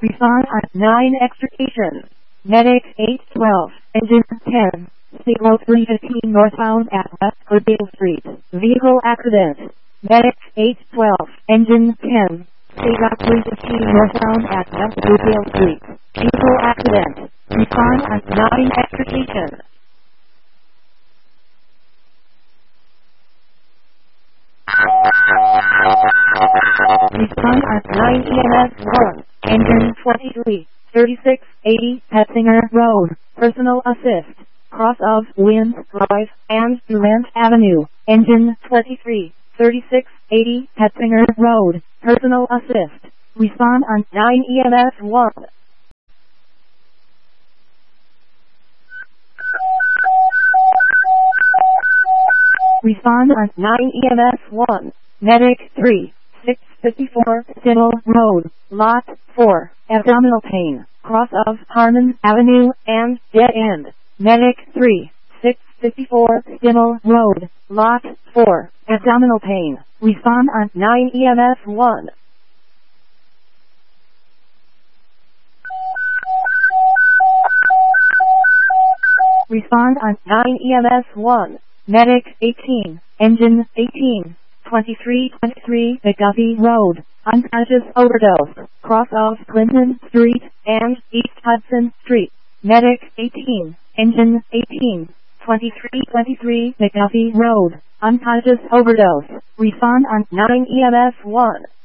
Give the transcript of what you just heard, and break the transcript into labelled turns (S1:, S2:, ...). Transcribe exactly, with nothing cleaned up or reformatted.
S1: Respond on nine extrication. Medic eight twelve, engine ten. Siglo three fifteen northbound at West Goodale Street. Vehicle accident. Medic eight twelve, engine ten. Siglo three fifteen northbound at West Goodale Street. Vehicle accident. Respond on nine extrication. Respond on nine E M S one, engine twenty-three, thirty-six eighty Petzinger Road, personal assist, cross of Wind Drive and Durant Avenue, engine twenty-three, thirty-six eighty Petzinger Road, personal assist. Respond on nine E M S one. Respond on nine E M S one, Medic three, six fifty-four Stinnell Road, Lot four, abdominal pain, cross of Harmon Avenue and dead end. Medic three, six fifty-four Stinnell Road, Lot four, abdominal pain. Respond on nine E M S one. Respond on nine E M S one. Medic eighteen, engine eighteen, twenty-three twenty-three McDuffie Road, unconscious overdose, cross of Clinton Street and East Hudson Street. Medic eighteen, engine eighteen, twenty-three twenty-three McDuffie Road, unconscious overdose. Respond on nine E M S one.